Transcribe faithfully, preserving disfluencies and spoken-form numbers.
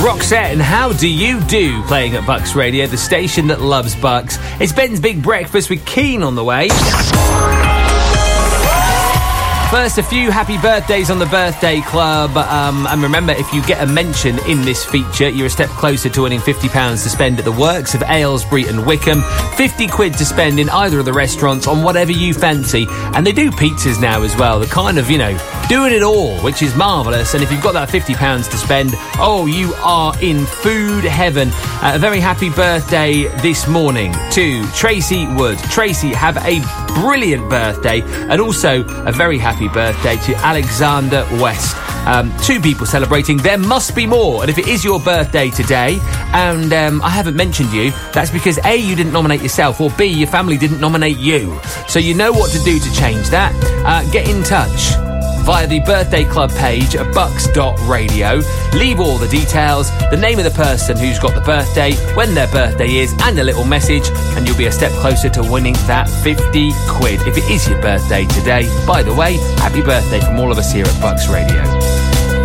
Roxette and How Do You Do, playing at Bucks Radio, the station that loves Bucks. It's Ben's Big Breakfast with Keane on the way. First, a few happy birthdays on the Birthday Club. Um, and remember, if you get a mention in this feature, you're a step closer to winning fifty pounds to spend at the works of Aylesbury and Wickham. fifty quid to spend in either of the restaurants on whatever you fancy. And they do pizzas now as well. They're kind of, you know, doing it all, which is marvellous. And if you've got that fifty pounds to spend, oh, you are in food heaven. Uh, a very happy birthday this morning to Tracy Wood. Tracy, have a brilliant birthday. And also a very happy birthday to Alexander West. Um, two people celebrating. There must be more. And if it is your birthday today and um, I haven't mentioned you, that's because A, you didn't nominate yourself, or B, your family didn't nominate you. So you know what to do to change that. Uh, get in touch via the Birthday Club page at bucks dot radio. Leave all the details, the name of the person who's got the birthday, when their birthday is, and a little message, and you'll be a step closer to winning that fifty quid. If it is your birthday today, by the way, happy birthday from all of us here at Bucks Radio.